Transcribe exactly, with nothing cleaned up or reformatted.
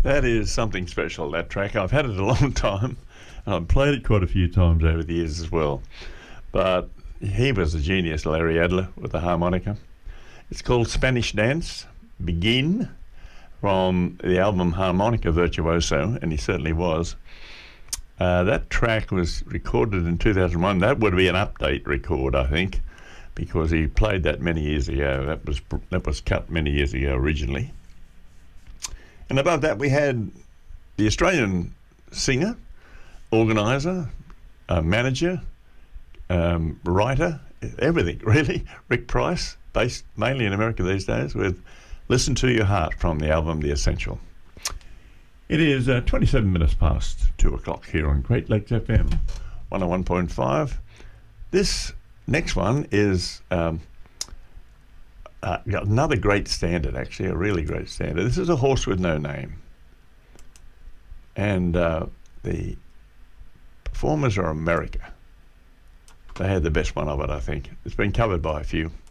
That is something special, that track. I've had it a long time, and I've played it quite a few times over the years as well. But he was a genius, Larry Adler, with the harmonica. It's called Spanish Dance, Begin, from the album Harmonica Virtuoso, and he certainly was. Uh, that track was recorded in two thousand one. That would be an update record, I think, because he played that many years ago. That was that was cut many years ago originally. And above that, we had the Australian singer, organiser, uh, manager, um, writer, everything really. Rick Price, based mainly in America these days, with "Listen to Your Heart" from the album The Essential. It is uh, twenty-seven minutes past two o'clock here on Great Lakes F M, one oh one point five. This next one is um, uh, another great standard, actually, a really great standard. This is A Horse with No Name. And uh, the performers are America. They had the best one of it, I think. It's been covered by a few.